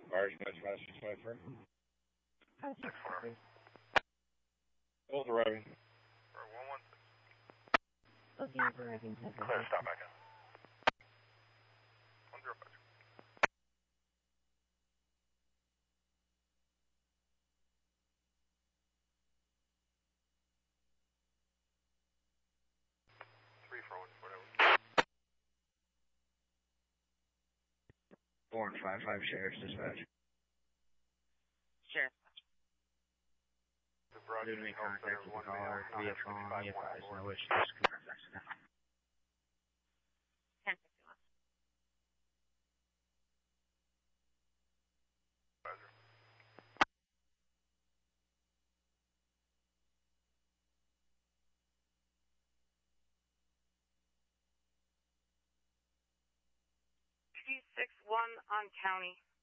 Alright, that's fast 653. Hold arriving. Okay, arriving 7. Clear, stop back in. 105. 341, whatever. 4155 Sheriff's Dispatch. Sure. The Broad Due to Unit contact Center with the 1 male, caller via phone, he advised no issues. 1051. T61 on county.